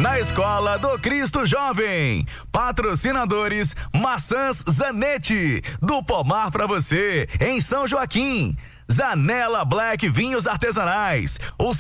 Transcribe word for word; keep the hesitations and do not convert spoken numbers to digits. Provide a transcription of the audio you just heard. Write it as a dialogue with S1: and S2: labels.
S1: na Escola do Cristo Jovem. Patrocinadores Maçãs Zanetti, do pomar pra você, em São Joaquim. Zanela Black Vinhos Artesanais, o